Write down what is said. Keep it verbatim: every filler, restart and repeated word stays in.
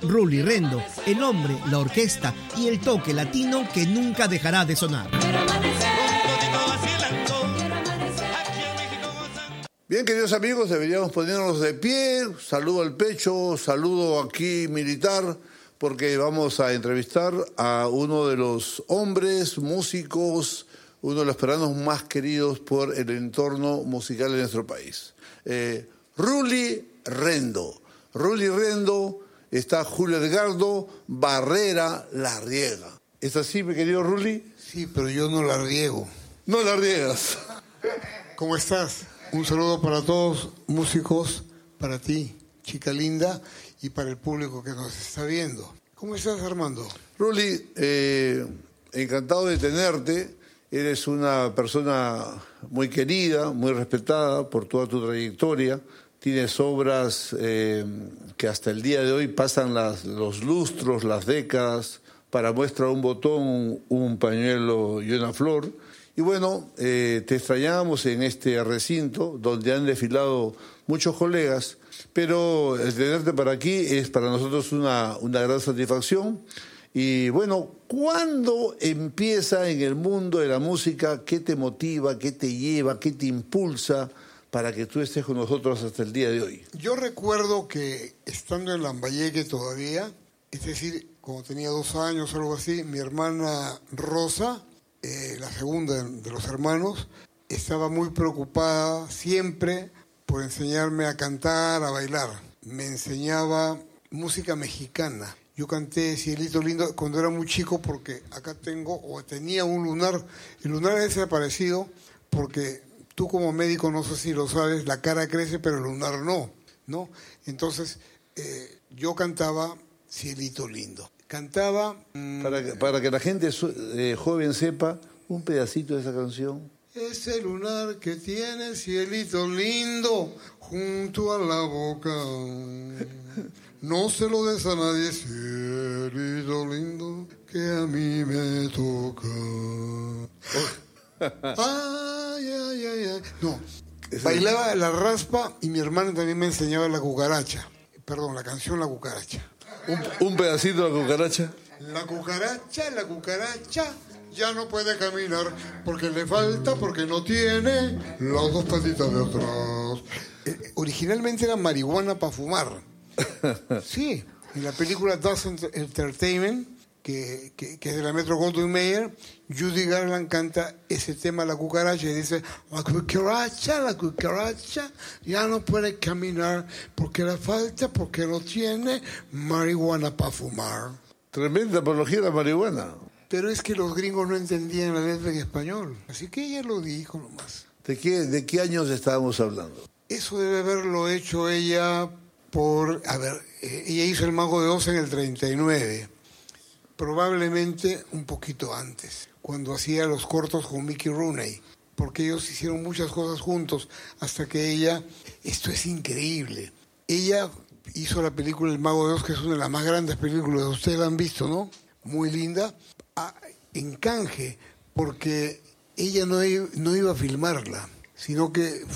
Rully Rendo, el hombre, la orquesta y el toque latino que nunca dejará de sonar. Bien, queridos amigos, deberíamos ponernos de pie. Saludo al pecho, saludo aquí militar, porque vamos a entrevistar a uno de los hombres, músicos, uno de los peruanos más queridos por el entorno musical de nuestro país. Eh, Rully Rendo. Rully Rendo, está Julio Edgardo Barrera la riega. ¿Es así, mi querido Rully? Sí, pero yo no la riego. No la riegas. ¿Cómo estás? Un saludo para todos, músicos, para ti, chica linda, y para el público que nos está viendo. ¿Cómo estás, Armando? Rully, eh, encantado de tenerte. Eres una persona muy querida, muy respetada por toda tu trayectoria. Tienes obras eh, que hasta el día de hoy pasan las, los lustros, las décadas. Para muestra un botón, un pañuelo y una flor. Y bueno, eh, te extrañamos en este recinto donde han desfilado muchos colegas, pero el tenerte para aquí es para nosotros una, una gran satisfacción. Y bueno, ¿cuándo empieza en el mundo de la música? ¿Qué te motiva? ¿Qué te lleva? ¿Qué te impulsa para que tú estés con nosotros hasta el día de hoy? Yo recuerdo que estando en Lambayeque todavía, es decir, cuando tenía dos años o algo así, mi hermana Rosa, eh, la segunda de los hermanos, estaba muy preocupada siempre por enseñarme a cantar, a bailar. Me enseñaba música mexicana. Yo canté Cielito Lindo cuando era muy chico porque acá tengo, o tenía un lunar. El lunar es desaparecido porque tú como médico, no sé si lo sabes, la cara crece pero el lunar no, ¿no? Entonces eh, yo cantaba Cielito Lindo. Cantaba... Mmm, para, que, para que la gente eh, joven sepa un pedacito de esa canción. Ese lunar que tiene cielito lindo junto a la boca, no se lo des a nadie, cielito lindo que a mí me toca. Ay, ay, ay, ay. No, bailaba la raspa y mi hermano también me enseñaba la cucaracha. Perdón, la canción La Cucaracha. Un, un pedacito de la cucaracha. La cucaracha, la cucaracha ya no puede caminar porque le falta, porque no tiene las dos patitas de atrás. Eh, originalmente era marihuana para fumar. Sí, en la película Das Entertainment, que, que, que es de la Metro Goldwyn Mayer, Judy Garland canta ese tema, La Cucaracha, y dice: la cucaracha, la cucaracha ya no puede caminar porque le falta, porque no tiene marihuana para fumar. Tremenda apología de la marihuana. Pero es que los gringos no entendían la letra en español. Así que ella lo dijo nomás. ¿De qué, de qué años estábamos hablando? Eso debe haberlo hecho ella por... A ver, ella hizo El Mago de Oz en el treinta y nueve. Probablemente un poquito antes, cuando hacía los cortos con Mickey Rooney. Porque ellos hicieron muchas cosas juntos hasta que ella... Esto es increíble. Ella hizo la película El Mago de Oz, que es una de las más grandes películas. Ustedes la han visto, ¿no? Muy linda. En canje, porque ella no, no iba a filmarla, sino que